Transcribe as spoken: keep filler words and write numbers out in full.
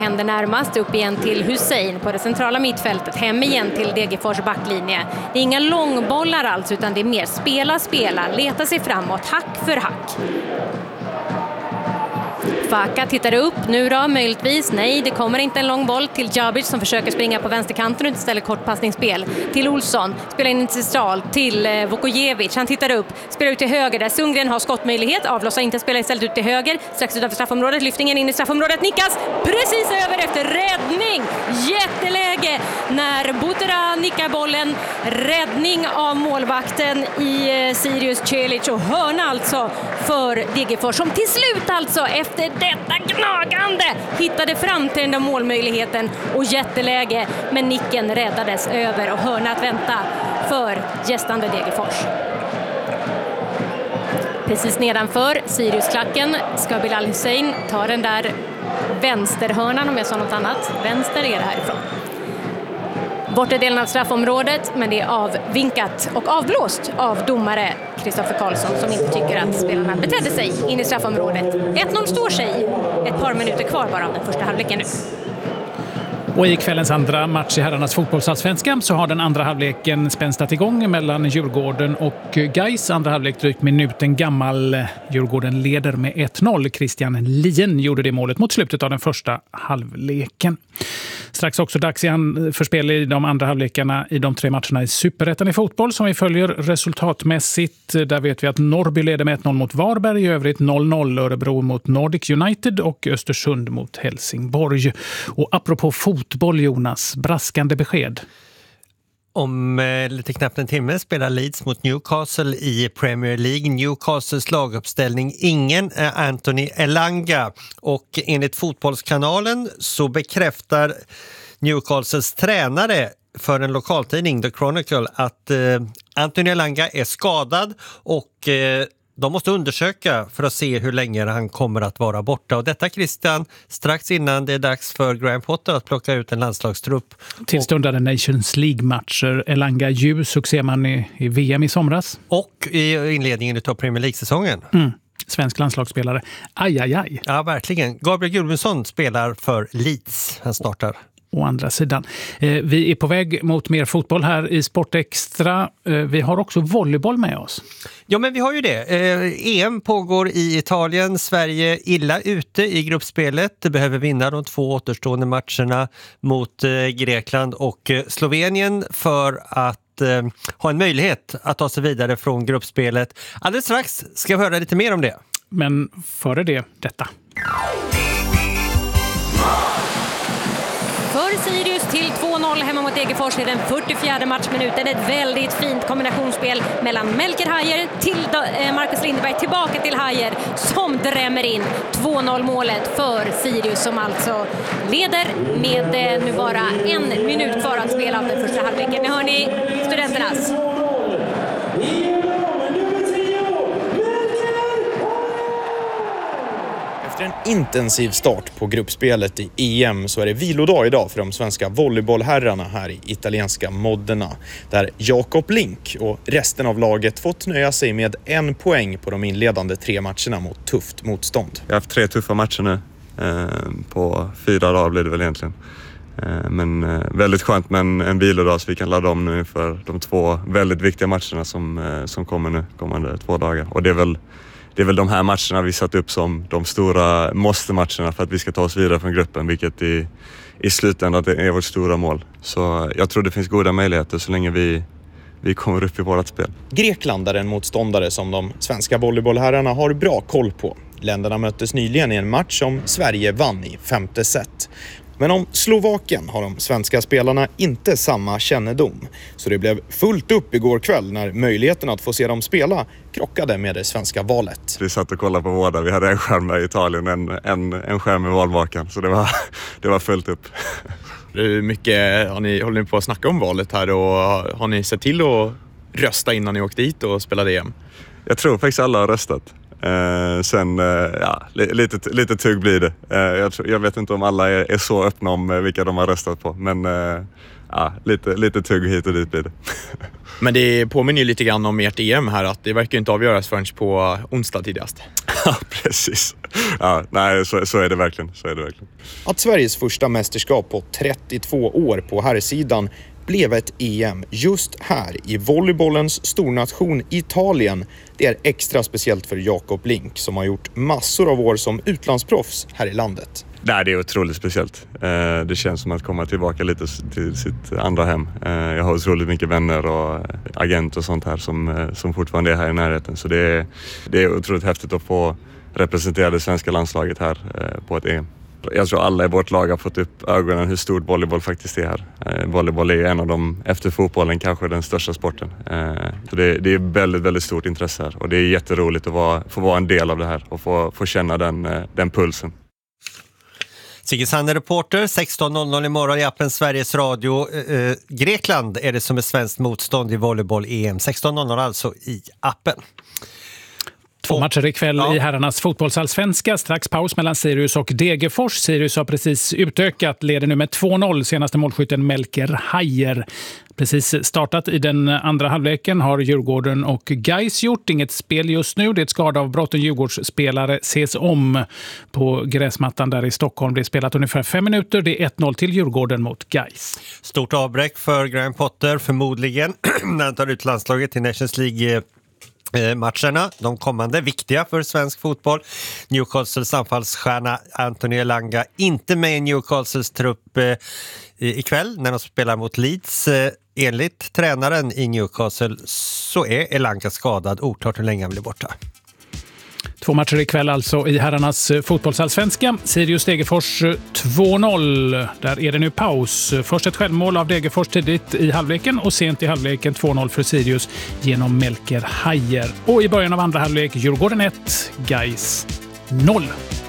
Händer närmast, upp igen till Hussein på det centrala mittfältet. Hem igen till Degerfors backlinje. Det är inga långbollar alls, utan det är mer spela, spela, leta sig framåt, hack för hack. Faka tittar upp, nu då möjligtvis, nej det kommer inte en lång boll till Djabic som försöker springa på vänsterkanten och istället kortpassningsspel till Olsson, spelar in till Stral till eh, Vukojevic, han tittar upp, spelar ut till höger där Sundgren har skottmöjlighet, avlossar inte, spelar istället ut till höger, strax utanför straffområdet, lyftningen in i straffområdet, nickas precis över efter räddning, jätteläge när Butera nickar bollen, räddning av målvakten i eh, Sirius Celic och hörna alltså för Degerfors som till slut alltså efter detta gnagande hittade fram till den där målmöjligheten och jätteläge, men nicken räddades över och hörna att vänta för gästande Degerfors. Precis nedanför Sirius-klacken ska Bilal Hussein ta den där vänsterhörnan, om jag sa något annat. Vänster är det härifrån. Bortre delen av straffområdet, men det är avvinkat och avblåst av domare Kristoffer Karlsson som inte tycker att spelarna betedde sig in i straffområdet. ett noll står sig, ett par minuter kvar bara av den första halvleken nu. Och i kvällens andra match i herrarnas fotbollsallsvenskan så har den andra halvleken spänstat igång mellan Djurgården och Gais. Andra halvlek drygt minuten gammal. Djurgården leder med ett noll. Christian Lien gjorde det målet mot slutet av den första halvleken. Strax också dags igen för spel i de andra halvlekarna i de tre matcherna i Superettan i fotboll som vi följer resultatmässigt. Där vet vi att Norrby leder med ett noll mot Varberg, i övrigt noll noll Örebro mot Nordic United och Östersund mot Helsingborg. Och apropå fotboll, Jonas, braskande besked. Om eh, lite knappt en timme spelar Leeds mot Newcastle i Premier League. Newcastles laguppställning, ingen är Anthony Elanga. Och enligt Fotbollskanalen så bekräftar Newcastles tränare för en lokaltidning, The Chronicle, att eh, Anthony Elanga är skadad och eh, de måste undersöka för att se hur länge han kommer att vara borta. Och detta, Christian, strax innan det är dags för Graham Potter att plocka ut en landslagstrupp. Tillstundade Nations League-matcher. Elanga ju succéman i, i V M i somras. Och i inledningen av Premier League-säsongen. Mm. Svensk landslagsspelare. Aj, aj, aj. Ja, verkligen. Gabriel Gudmundsson spelar för Leeds. Han startar. Å andra sidan. Eh, vi är på väg mot mer fotboll här i Sportextra. Eh, vi har också volleyboll med oss. Ja, men vi har ju det. Eh, E M pågår i Italien. Sverige illa ute i gruppspelet. Det behöver vinna de två återstående matcherna mot eh, Grekland och eh, Slovenien för att eh, ha en möjlighet att ta sig vidare från gruppspelet. Alldeles strax ska vi höra lite mer om det. Men före det, detta. För Sirius till två noll hemma mot Degerfors i den fyrtiofjärde matchminuten. Ett väldigt fint kombinationsspel mellan Melker Hajer till Marcus Lindeberg, tillbaka till Hajer som drämmer in två noll målet för Sirius som alltså leder med nu bara en minut kvar att spela av den första halvleken. Nu hör ni studenternas. Efter en intensiv start på gruppspelet i E M så är det vilodag idag för de svenska volleybollherrarna här i italienska Modena. Där Jakob Link och resten av laget fått nöja sig med en poäng på de inledande tre matcherna mot tufft motstånd. Jag har haft tre tuffa matcher nu. På fyra dagar blir det väl egentligen. Men väldigt skönt med en, en vilodag så vi kan ladda om nu för de två väldigt viktiga matcherna som, som kommer nu kommande två dagar. Och det är väl Det är väl de här matcherna vi satt upp som de stora måste-matcherna för att vi ska ta oss vidare från gruppen, vilket i, i slutändan är vårt stora mål. Så jag tror det finns goda möjligheter så länge vi, vi kommer upp i vårt spel. Grekland är en motståndare som de svenska volleybollherrarna har bra koll på. Länderna möttes nyligen i en match som Sverige vann i femte set. Men om Slovakien har de svenska spelarna inte samma kännedom. Så det blev fullt upp igår kväll när möjligheten att få se dem spela krockade med det svenska valet. Vi satt och kollade på båda. Vi hade en skärm i Italien, en, en, en skärm i valvakan. Så det var, det var fullt upp. Hur mycket har ni, håller ni på att snacka om valet här och har ni sett till att rösta innan ni åkte dit och spelade E M? Jag tror faktiskt alla har röstat. Eh, sen, eh, ja, li- lite, lite tugg blir det. Eh, jag, tror, jag vet inte om alla är, är så öppna om eh, vilka de har röstat på, men eh, ja, lite, lite tugg hit och dit blir det. Men det påminner ju lite grann om ert E M här, att det verkar ju inte avgöras förrän på onsdag tidigast. Ja, precis. Ja, nej, så, så är det verkligen. Så är det verkligen. Att Sveriges första mästerskap på trettiotvå år på herrsidan blev ett E M just här i volleybollens stornation Italien. Det är extra speciellt för Jakob Link som har gjort massor av år som utlandsproffs här i landet. Nej, det är otroligt speciellt. Eh, det känns som att komma tillbaka lite till sitt andra hem. Eh, jag har otroligt mycket vänner och agent och sånt här som, eh, som fortfarande är här i närheten. Så det är, det är otroligt häftigt att få representera det svenska landslaget här eh, på ett E M. Jag tror alla i vårt lag har fått upp ögonen hur stor volleyboll faktiskt är här. Eh, volleyboll är en av de, efter fotbollen, kanske den största sporten. Eh, så det, det är väldigt, väldigt stort intresse här. Och det är jätteroligt att vara, få vara en del av det här och få, få känna den, eh, den pulsen. Sigge Sander, reporter, sexton noll noll imorgon i appen Sveriges Radio. Eh, Grekland är det som är svenskt motstånd i volleyboll-E M. sexton noll noll alltså i appen. Två matcher ikväll Ja. i herrarnas fotbollsallsvenska. Strax paus mellan Sirius och Degerfors. Sirius har precis utökat, leder nu med två noll. Senaste målskytten Melker Hajer. Precis startat i den andra halvleken har Djurgården och Gais gjort. Inget spel just nu. Det är ett skadeavbrott. En Djurgårdsspelare ses om på gräsmattan där i Stockholm. Det är spelat ungefär fem minuter. Det är ett noll till Djurgården mot Gais. Stort avbräck för Graham Potter förmodligen när han tar ut landslaget till Nations League matcherna, de kommande, viktiga för svensk fotboll. Newcastles anfallsstjärna Anthony Elanga inte med i Newcastles trupp eh, ikväll när de spelar mot Leeds. Eh, enligt tränaren i Newcastle så är Elanga skadad, oklart hur länge han blir borta. Två matcher ikväll alltså i herrarnas fotbollsallsvenska. Sirius Degerfors två noll. Där är det nu paus. Först ett självmål av Degerfors tidigt i halvleken och sent i halvleken två noll för Sirius genom Melker Hajer. Och i början av andra halvlek Djurgården ett, Gais noll.